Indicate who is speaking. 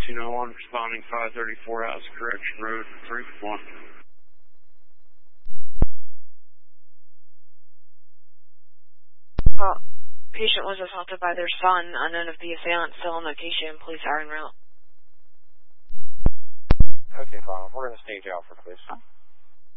Speaker 1: 1301, responding 534 House Correction Road, 3-1.
Speaker 2: Patient was assaulted by their son. Unknown if the assailant still on location. Police are en route.
Speaker 3: Okay, fine. We're going to stage Alfred, please.